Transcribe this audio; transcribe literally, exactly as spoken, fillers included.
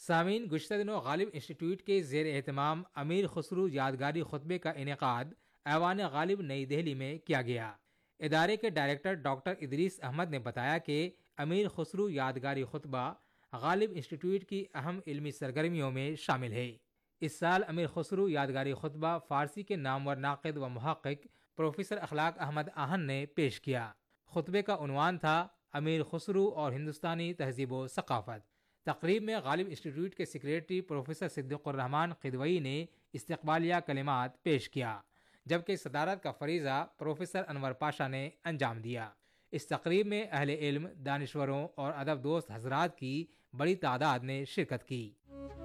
सामीन, गुज़िश्ता दिनों गालिब इंस्टीट्यूट के ज़ेर एहतमाम अमीर खुसरू यादगारी खुतबे का इनेकाद ऐवान गालिब नई दिल्ली में किया गया। इदारे के डायरेक्टर डॉक्टर इदरीस अहमद ने बताया कि अमीर खुसरू यादगारी खुतबा गालिब इंस्टीट्यूट की अहम इल्मी सरगर्मियों में शामिल है। इस साल अमीर खुसरू यादगारी खुतबा फ़ारसी के नामवर नाक़िद व मुहक़्क़िक़ प्रोफेसर अखलाक अहमद आहन ने पेश किया। खुतबे का उन्वान था अमीर खुसरू और हिंदुस्तानी तहज़ीब व सक़ाफ़त। तक़रीब में गालिब इंस्टीट्यूट के सेक्रेटरी प्रोफेसर सिद्दीक़ुर रहमान क़िदवई ने इस्तक़बालिया कलिमात पेश किया, जबकि सदारत का फ़रीज़ा प्रोफेसर अनवर पाशा ने अंजाम दिया। इस तक़रीब में अहले इल्म, दानिश्वरों और अदब दोस्त हज़रात की बड़ी तादाद ने शिरकत की।